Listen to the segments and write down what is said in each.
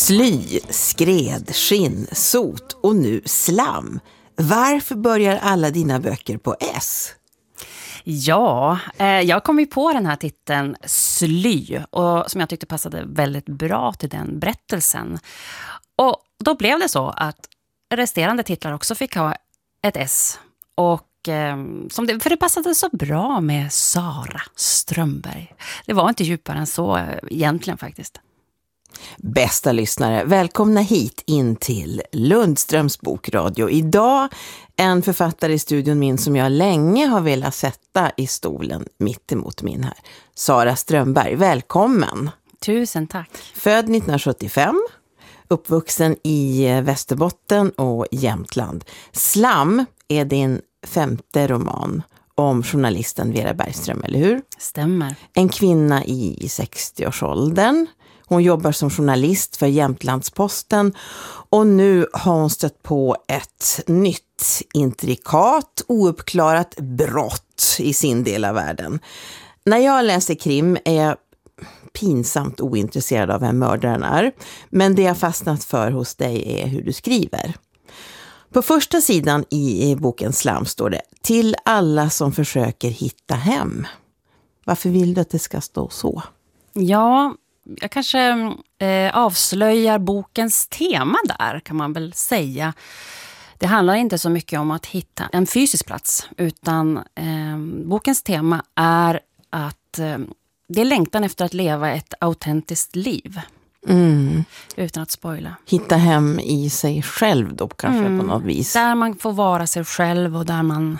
Sly, skred, skinn, sot och nu slam. Varför börjar alla dina böcker på S? Ja, jag kom ju på den här titeln Sly och som jag tyckte passade väldigt bra till den berättelsen. Och då blev det så att resterande titlar också fick ha ett S. Och för det passade så bra med Sara Strömberg. Det var inte djupare än så egentligen faktiskt. Bästa lyssnare, välkomna hit in till Lundströms bokradio. Idag en författare i studion min som jag länge har velat sätta i stolen mitt emot min här. Sara Strömberg, välkommen. Tusen tack. Född 1975, uppvuxen i Västerbotten och Jämtland. Slam är din 5:e roman om journalisten Vera Bergström, eller hur? Stämmer. En kvinna i 60-årsåldern. Hon jobbar som journalist för Jämtlandsposten och nu har hon stött på ett nytt, intrikat, ouppklarat brott i sin del av världen. När jag läser krim är jag pinsamt ointresserad av vem mördaren är, men det jag fastnat för hos dig är hur du skriver. På första sidan i boken Slam står det: till alla som försöker hitta hem. Varför vill du att det ska stå så? Ja, jag kanske avslöjar bokens tema där, kan man väl säga. Det handlar inte så mycket om att hitta en fysisk plats, utan bokens tema är att det är längtan efter att leva ett autentiskt liv. Utan att spoila. Hitta hem i sig själv då kanske på något vis. Där man får vara sig själv och där man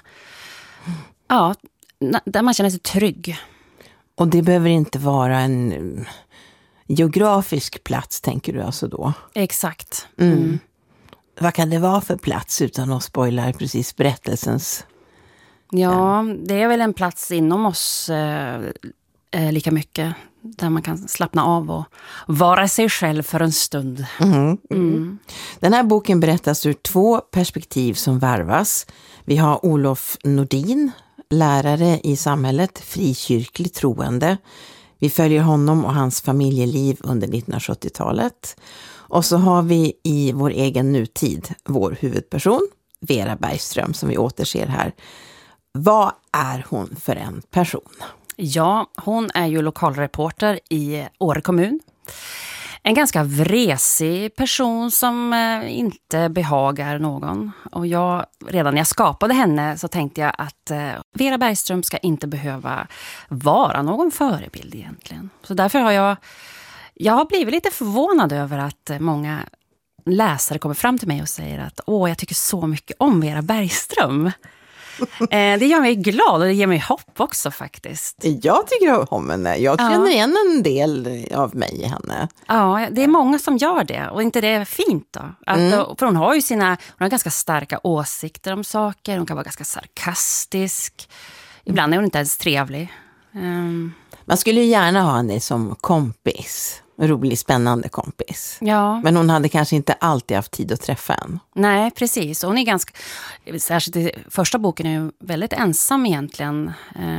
känner sig trygg. Och det behöver inte vara en geografisk plats, tänker du alltså då? Exakt. Vad kan det vara för plats utan att spoila precis berättelsens? Ja, det är väl en plats inom oss lika mycket. Där man kan slappna av och vara sig själv för en stund. Den här boken berättas ur 2 perspektiv som varvas. Vi har Olof Nordin, lärare i samhället, frikyrklig troende. Vi följer honom och hans familjeliv under 1970-talet. Och så har vi i vår egen nutid vår huvudperson, Vera Bergström, som vi återser här. Vad är hon för en person? Ja, hon är ju lokalreporter i Åre kommun. En ganska vresig person som inte behagar någon. Och redan när jag skapade henne så tänkte jag att Vera Bergström ska inte behöva vara någon förebild egentligen. Så därför har jag har blivit lite förvånad över att många läsare kommer fram till mig och säger att jag tycker så mycket om Vera Bergström. Det gör mig glad och det ger mig hopp också faktiskt. Jag tycker om henne. Jag känner igen en del av mig i henne. Ja, det är många som gör det. Och inte det är fint då? För hon har ganska starka åsikter om saker. Hon kan vara ganska sarkastisk. Ibland är hon inte ens trevlig. Man skulle ju gärna ha henne som kompis. Rolig, spännande kompis. Ja. Men hon hade kanske inte alltid haft tid att träffa en. Nej, precis. Hon är ganska, särskilt i första boken är ju väldigt ensam egentligen.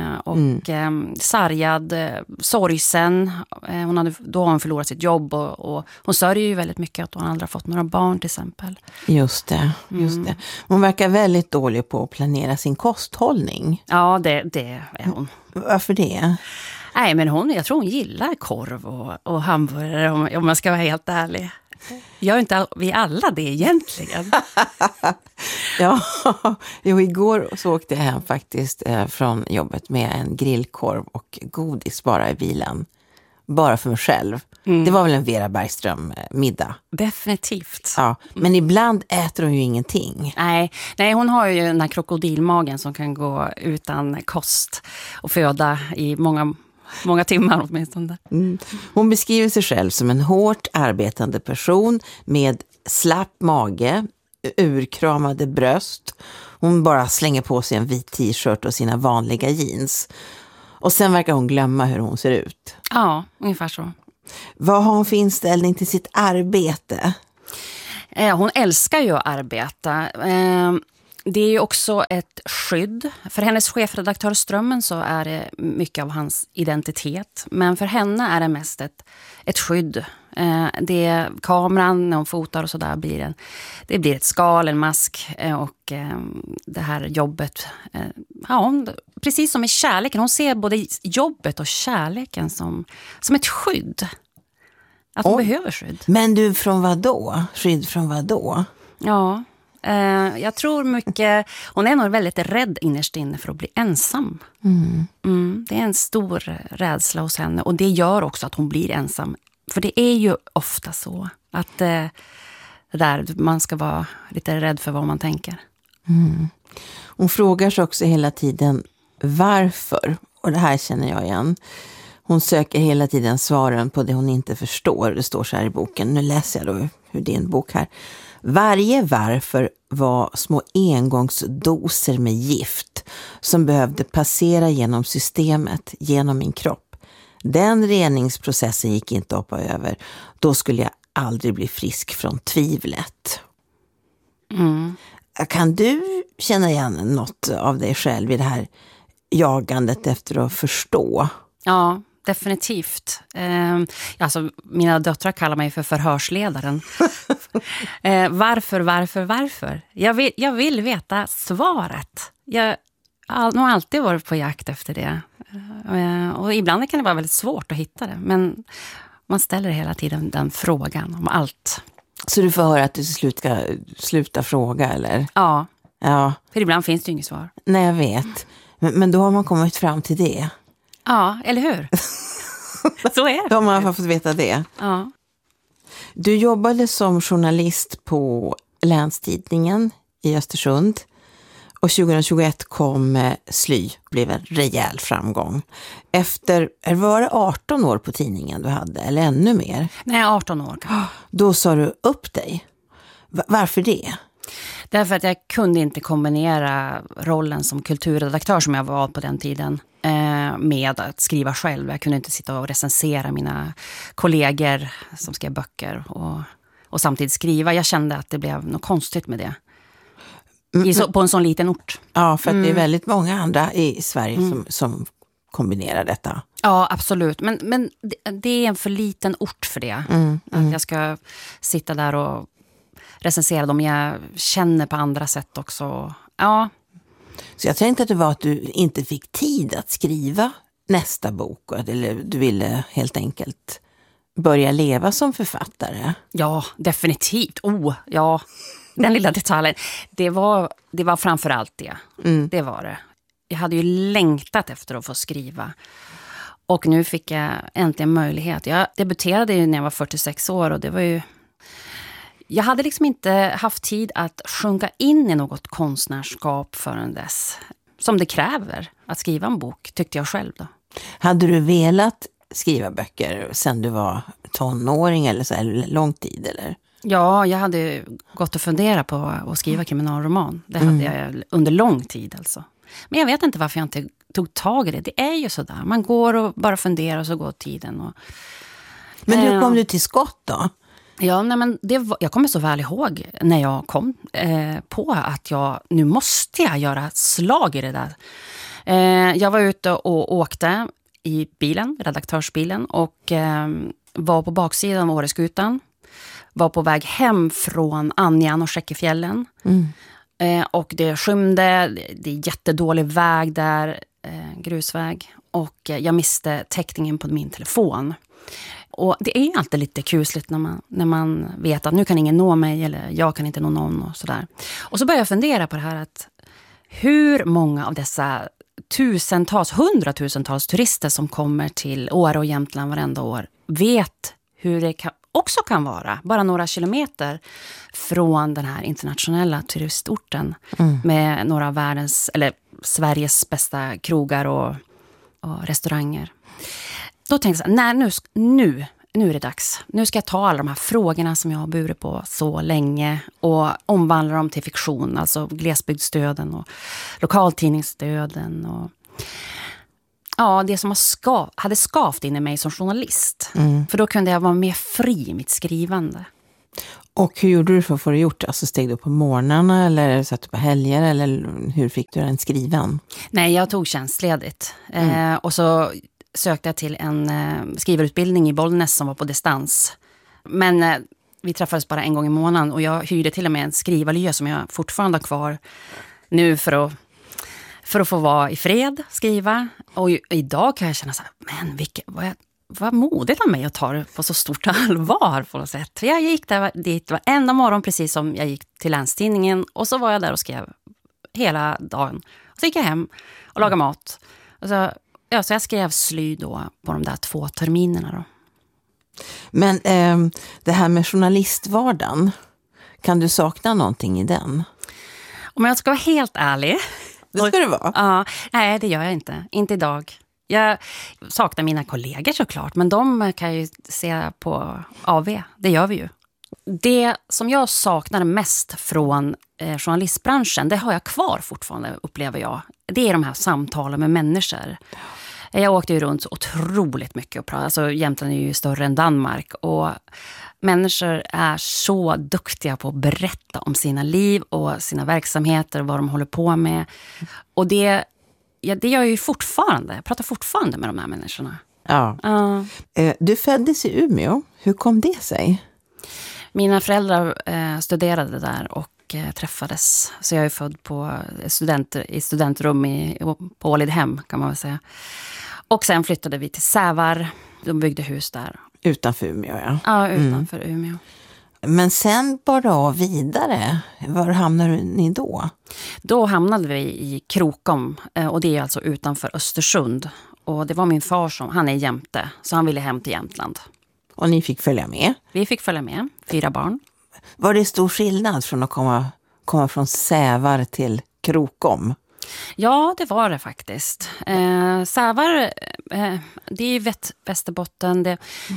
Sargad, sorgsen. Då har hon förlorat sitt jobb och hon sörjer ju väldigt mycket att hon aldrig har fått några barn till exempel. Just det. Hon verkar väldigt dålig på att planera sin kosthållning. Ja, det är hon. Varför det? Nej, men jag tror hon gillar korv och hamburgare om man ska vara helt ärlig. Gör inte vi alla det egentligen? Igår så åkte jag hem faktiskt från jobbet med en grillkorv och godis bara i bilen. Bara för mig själv. Det var väl en Vera Bergström-middag. Definitivt. Ja, men ibland äter hon ju ingenting. Nej, hon har ju den här krokodilmagen som kan gå utan kost och föda i många timmar åtminstone. Hon beskriver sig själv som en hårt arbetande person med slapp mage, urkramade bröst. Hon bara slänger på sig en vit t-shirt och sina vanliga jeans. Och sen verkar hon glömma hur hon ser ut. Ja, ungefär så. Vad har hon för inställning till sitt arbete? Hon älskar ju att arbeta. Det är ju också ett skydd. För hennes chefredaktör Strömmen så är det mycket av hans identitet. Men för henne är det mest ett skydd. Det är kameran, när hon fotar och sådär, det blir ett skal, en mask. Och det här jobbet, precis som i kärleken. Hon ser både jobbet och kärleken som ett skydd. Att hon behöver skydd. Men du, från vad då? Skydd från vad då? Ja, jag tror mycket... Hon är nog väldigt rädd innerst inne för att bli ensam. Det är en stor rädsla hos henne. Och det gör också att hon blir ensam. För det är ju ofta så att man ska vara lite rädd för vad man tänker. Hon frågar sig också hela tiden varför. Och det här känner jag igen. Hon söker hela tiden svaren på det hon inte förstår. Det står så här i boken. Nu läser jag då ur din bok här. Varje varför var små engångsdoser med gift som behövde passera genom systemet, genom min kropp. Den reningsprocessen gick inte att hoppa över. Då skulle jag aldrig bli frisk från tvivlet. Kan du känna igen något av dig själv i det här jagandet efter att förstå? Ja, definitivt. Alltså, mina döttrar kallar mig för förhörsledaren. Varför? Jag vill veta svaret. Jag har nog alltid varit på jakt efter det. Och ibland kan det vara väldigt svårt att hitta det. Men man ställer hela tiden den frågan om allt. Så du får höra att du ska sluta fråga, eller? Ja. Ja. För ibland finns det ju inget svar. Nej, jag vet. Men då har man kommit fram till det. Ja, eller hur? Så är det. Då har man fått veta det. Ja. Du jobbade som journalist på Länstidningen i Östersund. Och 2021 kom Sly, blev en rejäl framgång. Var det 18 år på tidningen du hade, eller ännu mer? Nej, 18 år. Då sa du upp dig. Varför det? Därför att jag kunde inte kombinera rollen som kulturredaktör som jag var på den tiden med att skriva själv. Jag kunde inte sitta och recensera mina kollegor som skrev böcker och samtidigt skriva. Jag kände att det blev något konstigt med det. På en sån liten ort. Ja, för att det är väldigt många andra i Sverige som kombinerar detta. Ja, absolut. Men det är en för liten ort för det. Att jag ska sitta där och recensera dem. Jag känner på andra sätt också. Ja. Så jag tänkte att det var att du inte fick tid att skriva nästa bok. Eller du ville helt enkelt börja leva som författare. Ja, definitivt. Ja. Den lilla detaljen. Det var framförallt det. Det var det. Jag hade ju längtat efter att få skriva. Och nu fick jag äntligen möjlighet. Jag debuterade ju när jag var 46 år och det var ju... Jag hade liksom inte haft tid att sjunga in i något konstnärskap förrän dess. Som det kräver att skriva en bok, tyckte jag själv då. Hade du velat skriva böcker sen du var tonåring eller så här lång tid, eller? Ja, jag hade gått och fundera på att skriva kriminalroman. Det hade jag under lång tid alltså. Men jag vet inte varför jag inte tog tag i det. Det är ju sådär. Man går och bara funderar och så går tiden. Men hur kom du till skott då? Ja, nej, men jag kommer så väl ihåg när jag kom på att nu måste jag göra slag i det där. Jag var ute och åkte i bilen, redaktörsbilen, och var på baksidan av Åreskutan. Var på väg hem från Anjan och Skäckefjällen. Och det skymde, det är jättedålig väg där, grusväg. Och jag miste täckningen på min telefon. Och det är ju alltid lite kusligt när man vet att nu kan ingen nå mig eller jag kan inte nå någon och sådär. Och så börjar jag fundera på det här att hur många av dessa hundratusentals turister som kommer till Åre och Jämtland varenda år vet hur det också kan vara bara några kilometer från den här internationella turistorten med några av Sveriges bästa krogar och restauranger. Då tänkte jag, nej, nu är det dags. Nu ska jag ta alla de här frågorna som jag har burit på så länge och omvandla dem till fiktion, alltså glesbygdsstöden och lokaltidningsstöden och det som hade skavt in i mig som journalist. För då kunde jag vara mer fri i mitt skrivande. Och hur gjorde du för att få det gjort? Alltså steg du upp på morgnarna eller satt du på helger eller hur fick du den skriven? Nej, jag tog tjänstledigt. Och så sökte jag till en skrivarutbildning i Bollnäs som var på distans. Men vi träffades bara en gång i månaden och jag hyrde till och med en skrivarlya som jag fortfarande har kvar nu för att få vara i fred, skriva. Och idag kan jag känna så här, men vad modigt av mig att ta det på så stort allvar på något sätt. För jag gick dit varenda morgon precis som jag gick till Länstidningen och så var jag där och skrev hela dagen. Och så gick jag hem och lagade mat. Och så jag skrev sly då på de där 2 terminerna då. Men det här med journalistvardagen, kan du sakna någonting i den? Om jag ska vara helt ärlig. Det ska det vara? Ja, nej, det gör jag inte. Inte idag. Jag saknar mina kollegor såklart, men de kan ju se på AV. Det gör vi ju. Det som jag saknar mest från journalistbranschen, det har jag kvar fortfarande, upplever jag. Det är de här samtalen med människor. Jag åkte ju runt så otroligt mycket och pratade. Alltså Jämtland är ju större än Danmark och människor är så duktiga på att berätta om sina liv och sina verksamheter, vad de håller på med. Och det gör jag ju fortfarande. Jag pratar fortfarande med de här människorna. Ja. Du föddes i Umeå. Hur kom det sig? Mina föräldrar studerade där och träffades. Så jag är född på studentrum på Ålidhem kan man väl säga. Och sen flyttade vi till Sävar. De byggde hus där. Utanför Umeå, ja. Ja, utanför Umeå. Men sen bara vidare. Var hamnade ni då? Då hamnade vi i Krokom. Och det är alltså utanför Östersund. Och det var min far han är jämte. Så han ville hem till Jämtland. Och ni fick följa med? Vi fick följa med. 4 barn. Var det stor skillnad från att komma från Sävar till Krokom? Ja, det var det faktiskt. Sävar, det är ju Västerbotten.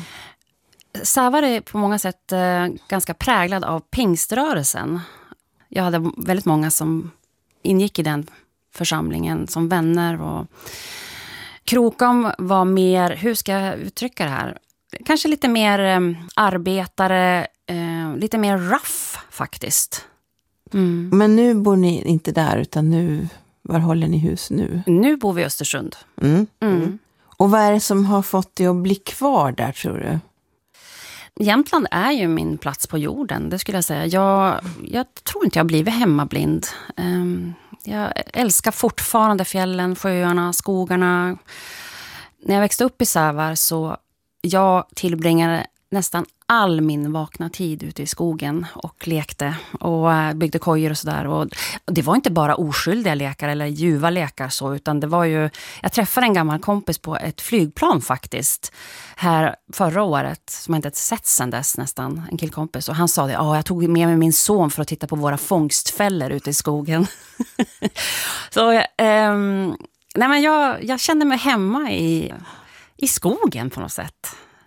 Sävar är på många sätt ganska präglad av pingströrelsen. Jag hade väldigt många som ingick i den församlingen som vänner. Och Krokom var mer, hur ska jag uttrycka det här? Kanske lite mer arbetare, lite mer rough faktiskt. Mm. Men nu bor ni inte där utan var håller ni hus nu? Nu bor vi i Östersund. Och vad är det som har fått dig att bli kvar där tror du? Jämtland är ju min plats på jorden, det skulle jag säga. Jag tror inte jag har blivit hemmablind. Jag älskar fortfarande fjällen, sjöarna, skogarna. När jag växte upp i Sävar så jag tillbringade nästan all min vakna tid ute i skogen och lekte och byggde kojor och sådär. Och det var inte bara oskyldiga lekar eller ljuva lekar så, utan det var ju... Jag träffade en gammal kompis på ett flygplan faktiskt här förra året som jag inte sett sedan dess nästan, en killkompis. Och han sa det, jag tog med mig min son för att titta på våra fångstfällor ute i skogen. Så nej men jag kände mig hemma i skogen på något sätt.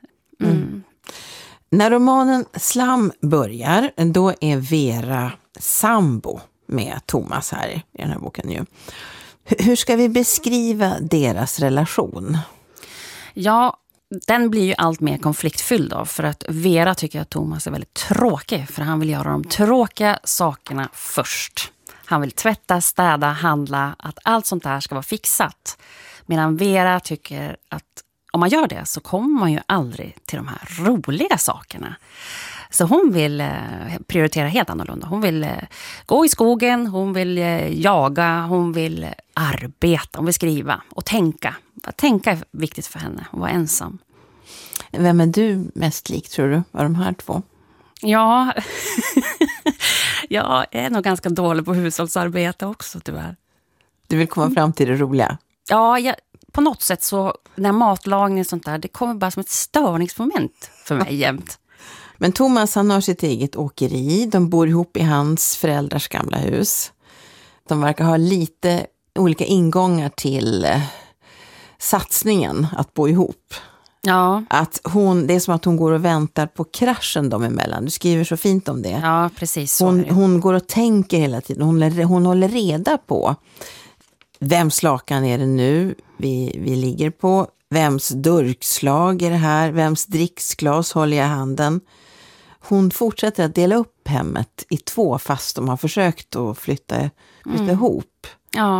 När romanen Slam börjar, då är Vera sambo med Thomas här i den här boken ju. Hur ska vi beskriva deras relation? Ja, den blir ju allt mer konfliktfylld då, för att Vera tycker att Thomas är väldigt tråkig, för han vill göra de tråkiga sakerna först. Han vill tvätta, städa, handla, att allt sånt där ska vara fixat. Medan Vera tycker att om man gör det så kommer man ju aldrig till de här roliga sakerna. Så hon vill prioritera helt annorlunda. Hon vill gå i skogen, hon vill jaga, hon vill arbeta, hon vill skriva och tänka. Att tänka är viktigt för henne, att vara ensam. Vem är du mest lik tror du, av de här 2? Ja, jag är nog ganska dålig på hushållsarbete också tyvärr. Du vill komma fram till det roliga? Ja, på något sätt så, när matlagning och sånt där, det kommer bara som ett störningsmoment för mig jämt. Men Thomas, han har sitt eget åkeri. De bor ihop i hans föräldrars gamla hus. De verkar ha lite olika ingångar till satsningen att bo ihop. Ja. Det är som att hon går och väntar på kraschen dem emellan. Du skriver så fint om det. Ja, precis så. Hon går och tänker hela tiden. Hon håller reda på vems lakan är det nu vi ligger på. Vems durkslag är det här? Vems dricksglas håller jag i handen? hon fortsätter att dela upp hemmet i 2 fast de har försökt att flytta ihop. Ja.